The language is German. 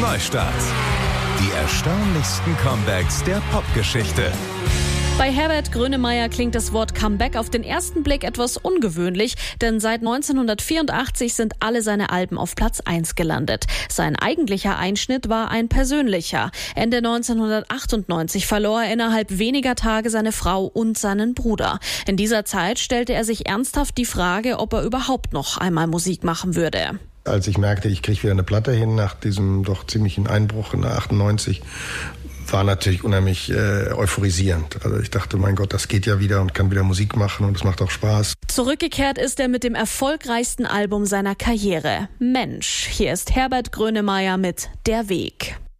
Neustart. Die erstaunlichsten Comebacks der Popgeschichte. Bei Herbert Grönemeyer klingt das Wort Comeback auf den ersten Blick etwas ungewöhnlich, denn seit 1984 sind alle seine Alben auf Platz 1 gelandet. Sein eigentlicher Einschnitt war ein persönlicher. Ende 1998 verlor er innerhalb weniger Tage seine Frau und seinen Bruder. In dieser Zeit stellte er sich ernsthaft die Frage, ob er überhaupt noch einmal Musik machen würde. Als ich merkte, ich kriege wieder eine Platte hin nach diesem doch ziemlichen Einbruch in 98, war natürlich unheimlich euphorisierend. Also ich dachte, mein Gott, das geht ja wieder und kann wieder Musik machen und es macht auch Spaß. Zurückgekehrt ist er mit dem erfolgreichsten Album seiner Karriere, Mensch. Hier ist Herbert Grönemeyer mit Der Weg.